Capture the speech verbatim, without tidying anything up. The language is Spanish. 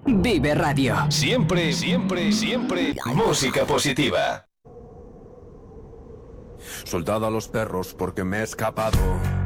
Vive Radio. Siempre, siempre, siempre música positiva. Soldado a los perros porque me he escapado.